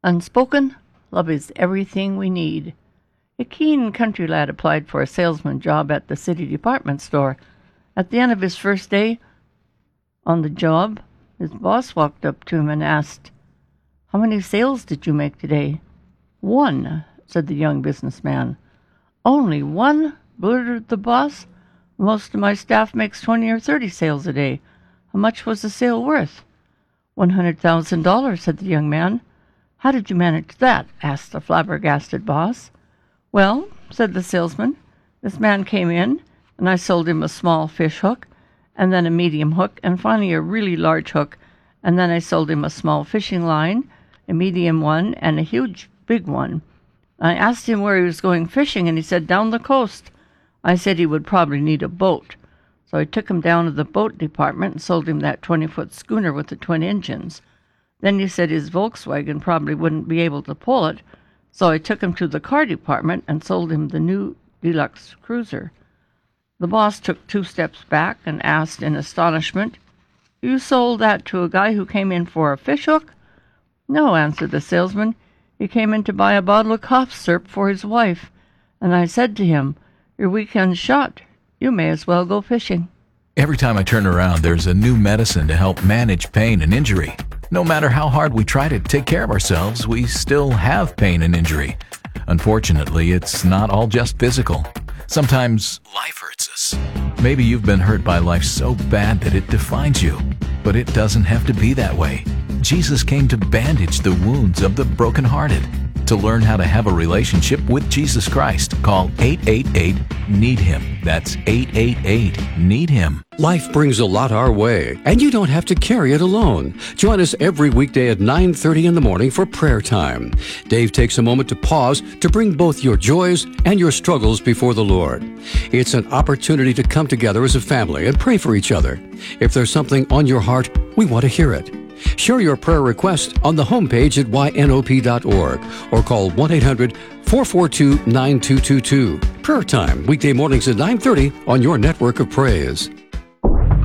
Unspoken, love is everything we need. A keen country lad applied for a salesman job at the city department store. At the end of his first day on the job, his boss walked up to him and asked, "How many sales did you make today?" "One," said the young businessman. "Only one?" blurted the boss. "Most of my staff makes 20 or 30 sales a day. How much was the sale worth?" $100,000, said the young man. "How did you manage that?" asked the flabbergasted boss. "Well," said the salesman, "this man came in, and I sold him a small fish hook, and then a medium hook, and finally a really large hook, and then I sold him a small fishing line, a medium one, and a huge big one. I asked him where he was going fishing, and he said down the coast. I said he would probably need a boat. So I took him down to the boat department and sold him that 20-foot schooner with the twin engines. Then he said his Volkswagen probably wouldn't be able to pull it, so I took him to the car department and sold him the new deluxe cruiser." The boss took 2 steps back and asked in astonishment, "You sold that to a guy who came in for a fish hook?" "No," answered the salesman. "He came in to buy a bottle of cough syrup for his wife, and I said to him, 'Your weekend's shot. You may as well go fishing.'" Every time I turn around, there's a new medicine to help manage pain and injury. No matter how hard we try to take care of ourselves, we still have pain and injury. Unfortunately, it's not all just physical. Sometimes life hurts us. Maybe you've been hurt by life so bad that it defines you, but it doesn't have to be that way. Jesus came to bandage the wounds of the brokenhearted. To learn how to have a relationship with Jesus Christ, call 888-NEED-HIM. That's 888-NEED-HIM. Life brings a lot our way, and you don't have to carry it alone. Join us every weekday at 9:30 in the morning for prayer time. Dave takes a moment to pause to bring both your joys and your struggles before the Lord. It's an opportunity to come together as a family and pray for each other. If there's something on your heart, we want to hear it. Share your prayer request on the homepage at ynop.org or call 1-800-442-9222. Prayer time, weekday mornings at 9:30 on your network of praise.